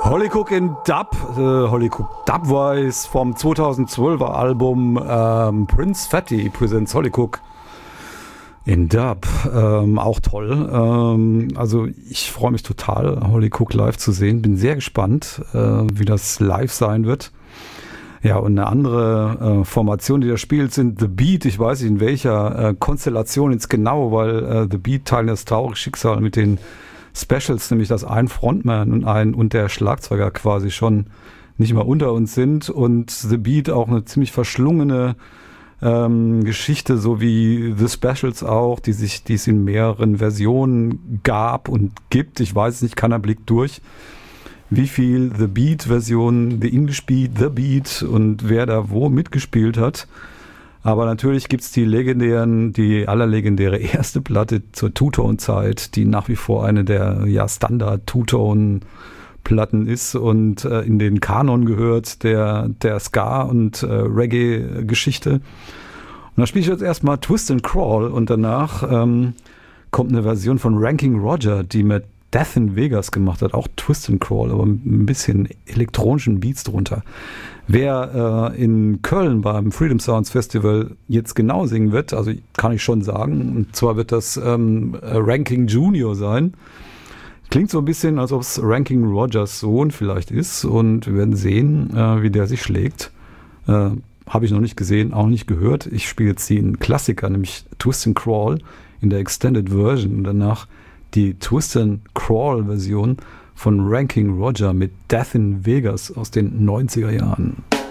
Holly Cook in Dub. Holly Cook Dubwise vom 2012er Album Prince Fatty Presents Holly Cook in Dub. Auch toll. Also ich freue mich total, Holly Cook live zu sehen. Bin sehr gespannt, wie das live sein wird. Ja, und eine andere Formation, die da spielt, sind The Beat. Ich weiß nicht, in welcher Konstellation jetzt genau, weil The Beat teilen das traurige Schicksal mit den Specials, nämlich dass ein Frontman und der Schlagzeuger quasi schon nicht mehr unter uns sind und The Beat auch eine ziemlich verschlungene Geschichte, so wie The Specials auch, die es in mehreren Versionen gab und gibt. Ich weiß nicht, keiner blickt durch, wie viel The Beat-Version, The English Beat, The Beat und wer da wo mitgespielt hat. Aber natürlich gibt's die allerlegendäre erste Platte zur Two-Tone-Zeit, die nach wie vor eine der Standard-Two-Tone-Platten ist und in den Kanon gehört, der Ska- und Reggae-Geschichte. Und da spiele ich jetzt erstmal Twist and Crawl und danach kommt eine Version von Ranking Roger, die mit Death in Vegas gemacht hat, auch Twist and Crawl, aber ein bisschen elektronischen Beats drunter. Wer in Köln beim Freedom Sounds Festival jetzt genau singen wird, also kann ich schon sagen, und zwar wird das Ranking Junior sein. Klingt so ein bisschen, als ob es Ranking Rogers Sohn vielleicht ist und wir werden sehen, wie der sich schlägt. Habe ich noch nicht gesehen, auch nicht gehört. Ich spiele jetzt den Klassiker, nämlich Twist and Crawl in der Extended Version und danach die Twist and Crawl Version von Ranking Roger mit Death in Vegas aus den 90er Jahren.